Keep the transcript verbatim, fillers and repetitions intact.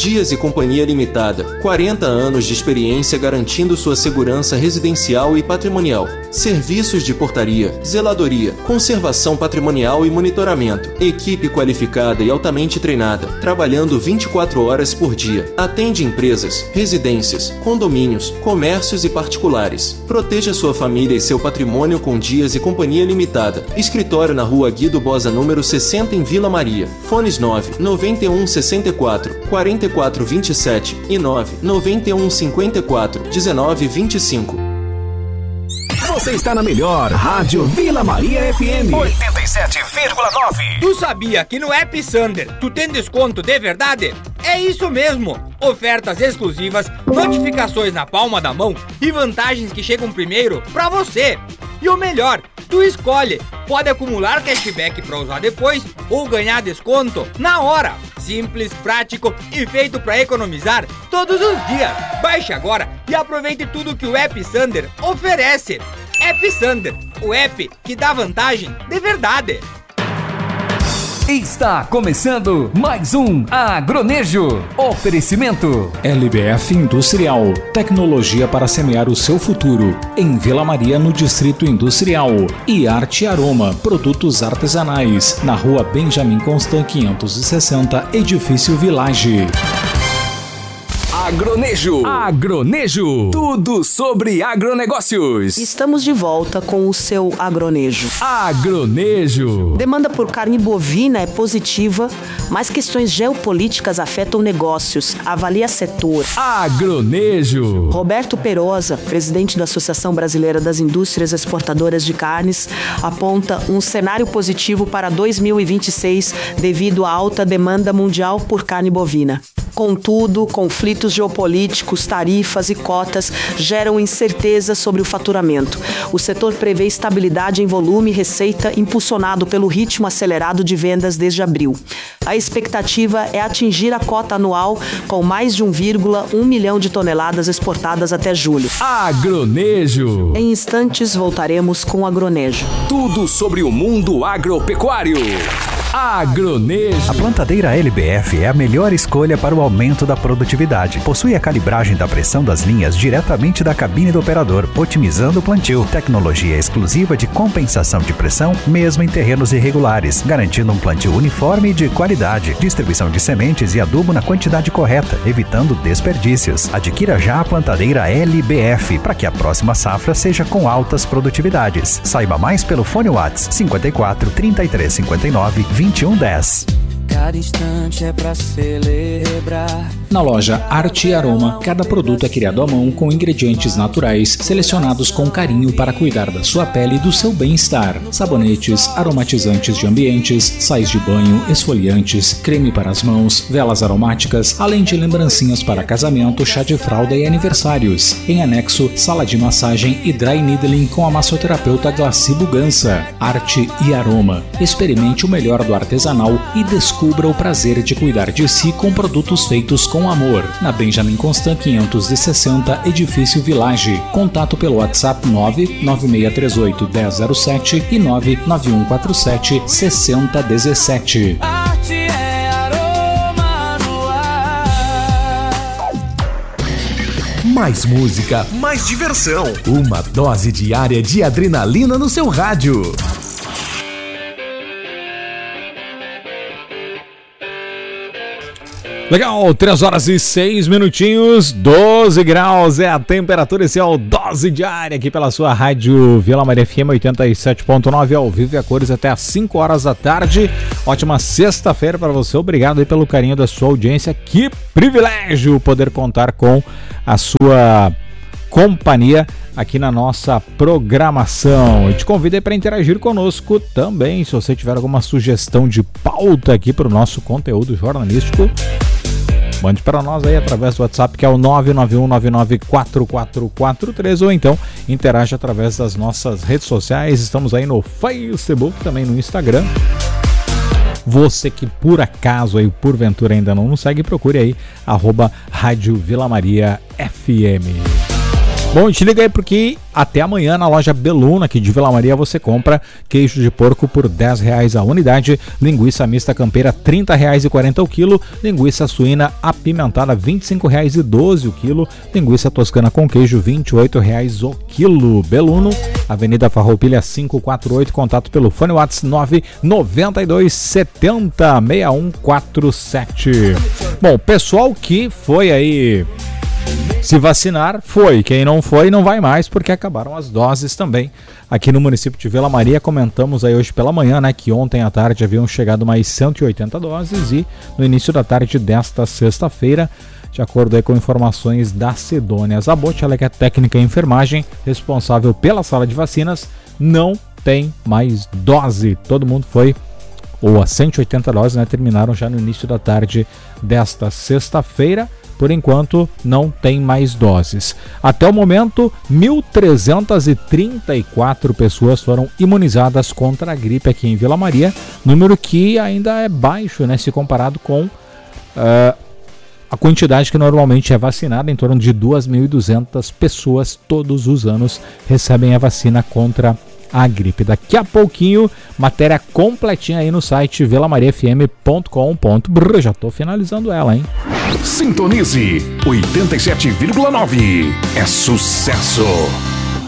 Dias e Companhia Limitada, quarenta anos de experiência garantindo sua segurança residencial e patrimonial. Serviços de portaria, zeladoria, conservação patrimonial e monitoramento. Equipe qualificada e altamente treinada, trabalhando vinte e quatro horas por dia. Atende empresas, residências, condomínios, comércios e particulares. Proteja sua família e seu patrimônio com Dias e Companhia Limitada. Escritório na Rua Guido Bosa, número sessenta, em Vila Maria. Fones nove nove um sessenta e quatro, quarenta e quatro vinte e sete e nove nove um cinquenta e quatro, dezenove vinte e cinco. Você está na melhor Rádio Vila Maria F M oitenta e sete vírgula nove. Tu sabia que no App Sander tu tem desconto de verdade? É isso mesmo! Ofertas exclusivas, notificações na palma da mão e vantagens que chegam primeiro pra você. E o melhor, tu escolhe, pode acumular cashback pra usar depois ou ganhar desconto na hora. Simples, prático e feito pra economizar todos os dias. Baixe agora e aproveite tudo que o App Sander oferece. App Sander, o app que dá vantagem de verdade. Está começando mais um Agronejo. Oferecimento L B F Industrial, tecnologia para semear o seu futuro. Em Vila Maria, no Distrito Industrial. E Arte Aroma, produtos artesanais. Na Rua Benjamin Constant quinhentos e sessenta, Edifício Village. Agronejo. Agronejo. Tudo sobre agronegócios. Estamos de volta com o seu Agronejo. Agronejo. Demanda por carne bovina é positiva, mas questões geopolíticas afetam negócios. Avalia setor. Agronejo. Roberto Perosa, presidente da Associação Brasileira das Indústrias Exportadoras de Carnes, aponta um cenário positivo para dois mil e vinte e seis devido à alta demanda mundial por carne bovina. Contudo, conflitos geopolíticos, tarifas e cotas geram incerteza sobre o faturamento. O setor prevê estabilidade em volume e receita impulsionado pelo ritmo acelerado de vendas desde abril. A expectativa é atingir a cota anual com mais de um vírgula um milhão de toneladas exportadas até julho. Agronejo. Em instantes voltaremos com o Agronejo. Tudo sobre o mundo agropecuário. Agronejo. A plantadeira L B F é a melhor escolha para o aumento da produtividade. Possui a calibragem da pressão das linhas diretamente da cabine do operador, otimizando o plantio. Tecnologia exclusiva de compensação de pressão, mesmo em terrenos irregulares, garantindo um plantio uniforme e de qualidade. Distribuição de sementes e adubo na quantidade correta, evitando desperdícios. Adquira já a plantadeira L B F para que a próxima safra seja com altas produtividades. Saiba mais pelo fone WhatsApp cinco quatro, trinta e três, cinquenta e nove, vinte e um dez. Cada instante é pra celebrar. Na loja Arte e Aroma, cada produto é criado à mão com ingredientes naturais, selecionados com carinho para cuidar da sua pele e do seu bem-estar. Sabonetes, aromatizantes de ambientes, sais de banho, esfoliantes, creme para as mãos, velas aromáticas, além de lembrancinhas para casamento, chá de fralda e aniversários. Em anexo, sala de massagem e dry needling com a massoterapeuta Glaci Bugança. Arte e Aroma. Experimente o melhor do artesanal e descubra o prazer de cuidar de si com produtos feitos com amor. Na Benjamin Constant quinhentos e sessenta, Edifício Village. Contato pelo WhatsApp nove nove seis três oito, um zero zero sete e nove nove um quatro sete, seis zero um sete. Arte é aroma no ar. Mais música, mais diversão. Uma dose diária de adrenalina no seu rádio. Legal, três horas e seis minutinhos, doze graus é a temperatura, esse é o Dose Diária aqui pela sua rádio Vila Maria F M oitenta e sete ponto nove, ao vivo e a cores até às cinco horas da tarde. Ótima sexta-feira para você, obrigado aí pelo carinho da sua audiência, que privilégio poder contar com a sua companhia aqui na nossa programação. Eu te convido aí para interagir conosco também, se você tiver alguma sugestão de pauta aqui para o nosso conteúdo jornalístico, mande para nós aí através do WhatsApp, que é o nove nove um nove nove quatro quatro quatro três, ou então interage através das nossas redes sociais. Estamos aí no Facebook, também no Instagram. Você que por acaso aí, porventura ainda não nos segue, procure aí arroba Rádio Vila Maria F M. Bom, te liga aí porque até amanhã na loja Beluna aqui de Vila Maria você compra queijo de porco por dez reais a unidade, linguiça mista campeira trinta reais e quarenta o quilo, linguiça suína apimentada vinte e cinco reais e doze o quilo, linguiça toscana com queijo vinte e oito reais o quilo. Beluno, Avenida Farroupilha quinhentos e quarenta e oito, contato pelo fone WhatsApp nove nove dois setenta seis um quatro sete. Bom, pessoal que foi aí se vacinar, foi. Quem não foi, não vai mais, porque acabaram as doses também. Aqui no município de Vila Maria, comentamos aí hoje pela manhã, né, que ontem à tarde haviam chegado mais cento e oitenta doses e no início da tarde desta sexta-feira, de acordo aí com informações da Sidônia Zabotti, ela que é técnica em enfermagem, responsável pela sala de vacinas, não tem mais dose. Todo mundo foi, ou as cento e oitenta doses, né, terminaram já no início da tarde desta sexta-feira. Por enquanto, não tem mais doses. Até o momento, mil trezentas e trinta e quatro pessoas foram imunizadas contra a gripe aqui em Vila Maria, número que ainda é baixo, né, se comparado com uh, a quantidade que normalmente é vacinada. Em torno de duas mil e duzentas pessoas todos os anos recebem a vacina contra a gripe. Daqui a pouquinho, matéria completinha aí no site vila maria f m ponto com ponto b r. Já tô finalizando ela, hein? Sintonize oitenta e sete vírgula nove. É sucesso!